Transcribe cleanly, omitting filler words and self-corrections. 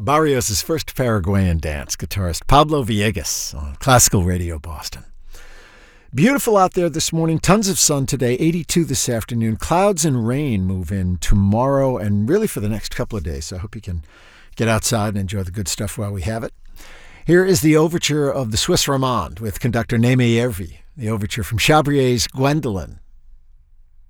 Barrios' first Paraguayan dance, guitarist Pablo Villegas on Classical Radio Boston. Beautiful out there this morning. Tons of sun today, 82 this afternoon. Clouds and rain move in tomorrow and really for the next couple of days. So I hope you can get outside and enjoy the good stuff while we have it. Here is the overture of the Swiss Romande with conductor Némé Hervé. The overture from Chabrier's Gwendolen.